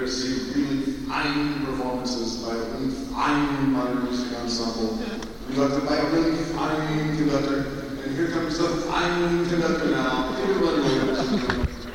to see really fine performances by a really fine modern music ensemble. Conducted by a really fine conductor. And here comes the fine conductor now, Peter Williams.